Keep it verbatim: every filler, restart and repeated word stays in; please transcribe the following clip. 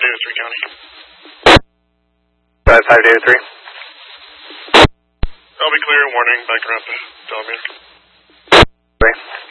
Data three County. Five five Data three. I'll be clear. Warning. Back around to Delamere. Three.